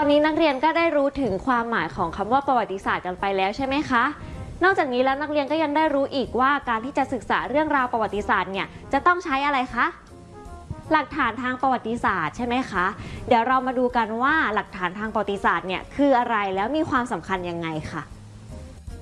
อนนี้นักเรียนก็ได้รู้ถึงความหมายของคำว่าประวัติศาสตร์กันไปแล้วใช่ไหมคะนอกจากนี้แล้วนักเรียนก็ยังได้รู้อีกว่าการที่จะศึกษาเรื่องราวประวัติศาสตร์เนี่ยจะต้องใช้อะไรคะหลักฐานทางประวัติศาสตร์ใช่ไหมคะเดี๋ยวเรามาดูกันว่าหลักฐานทางประวัติศาสตร์เนี่ยคืออะไรแล้วมีความสำคัญยังไงค่ะ